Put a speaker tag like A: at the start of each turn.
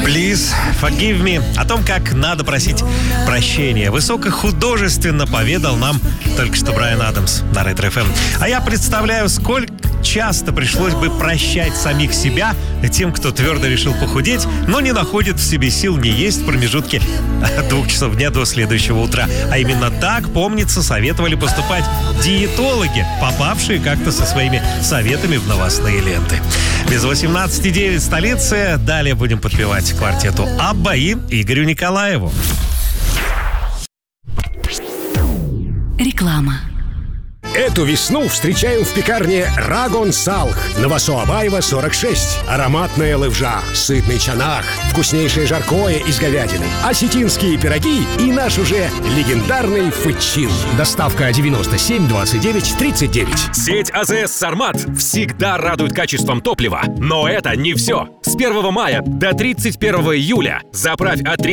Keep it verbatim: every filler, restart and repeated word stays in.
A: Please forgive me. О том, как надо просить прощения, высокохудожественно поведал нам только что Брайан Адамс на Ретро эф эм. А я представляю, сколько часто пришлось бы прощать самих себя тем, кто твердо решил похудеть, но не находит в себе сил не есть в промежутке от двух часов дня до следующего утра. А именно так, помнится, советовали поступать диетологи, попавшие как-то со своими советами в новостные ленты. Без восемнадцати девять столицы. Далее будем подпевать квартету Абба и Игорю Николаеву.
B: Реклама.
C: Эту весну встречаем в пекарне Рагон Салх на Васо-Абаева, сорок шесть. Ароматная лывжа, сытный чанах, вкуснейшее жаркое из говядины, осетинские пироги и наш уже легендарный фычин. Доставка девяносто семь двадцать девять тридцать девять.
D: Сеть а зэ эс «Сармат» всегда радует качеством топлива. Но это не все. С первого мая до тридцать первого июля заправь от